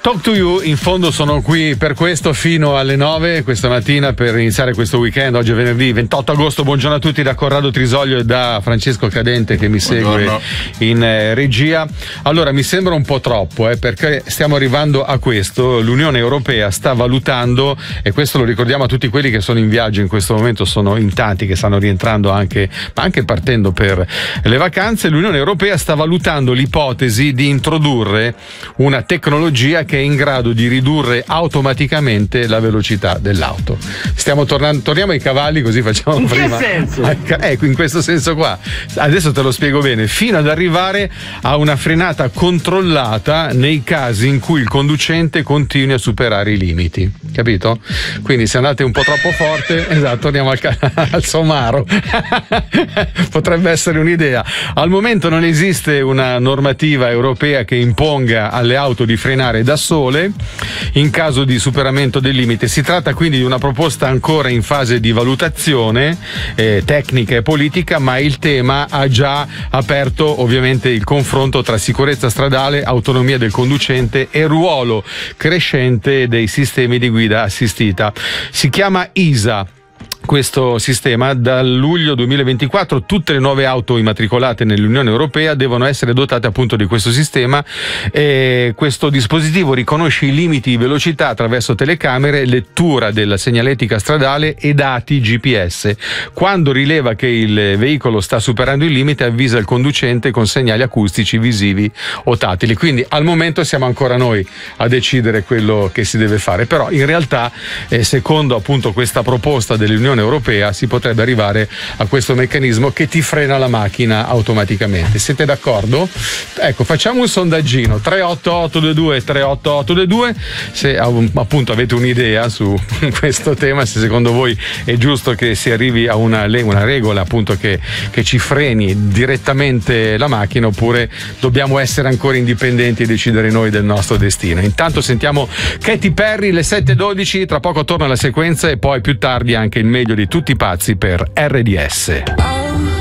Talk to You, in fondo sono qui per questo fino alle 9 questa mattina per iniziare questo weekend. Oggi è venerdì 28 agosto. Buongiorno a tutti da Corrado Trisoglio e da Francesco Cadente che mi segue in regia. Allora, mi sembra un po' troppo perché stiamo arrivando a questo. L'Unione Europea sta valutando, e questo lo ricordiamo a tutti quelli che sono in viaggio in questo momento, sono in tanti che stanno rientrando anche partendo per le vacanze. L'Unione Europea sta valutando l'ipotesi di introdurre una tecnologia che è in grado di ridurre automaticamente la velocità dell'auto. Torniamo ai cavalli, così facciamo in prima. Che senso? Ecco, in questo senso qua. Adesso te lo spiego bene, fino ad arrivare a una frenata controllata nei casi in cui il conducente continui a superare i limiti. Capito? Quindi se andate un po' troppo forte, esatto, torniamo al somaro. Potrebbe essere un'idea. Al momento non esiste una normativa europea che imponga alle auto di frenare da sole in caso di superamento del limite. Si tratta quindi di una proposta ancora in fase di valutazione tecnica e politica, ma il tema ha già aperto ovviamente il confronto tra sicurezza stradale, autonomia del conducente e ruolo crescente dei sistemi di guida assistita. Si chiama ISA. Questo sistema, dal luglio 2024 tutte le nuove auto immatricolate nell'Unione Europea devono essere dotate appunto di questo sistema, e questo dispositivo riconosce i limiti di velocità attraverso telecamere, lettura della segnaletica stradale e dati GPS. Quando rileva che il veicolo sta superando il limite, avvisa il conducente con segnali acustici, visivi o tattili. Quindi al momento siamo ancora noi a decidere quello che si deve fare, però in realtà secondo appunto questa proposta dell'Unione Europea si potrebbe arrivare a questo meccanismo che ti frena la macchina automaticamente. Siete d'accordo? Ecco, facciamo un sondaggino 38822 se appunto avete un'idea su questo tema, se secondo voi è giusto che si arrivi a una regola appunto che ci freni direttamente la macchina, oppure dobbiamo essere ancora indipendenti e decidere noi del nostro destino. Intanto sentiamo Katy Perry, le 7:12, tra poco torna la sequenza e poi più tardi anche il meglio di tutti i pazzi per RDS.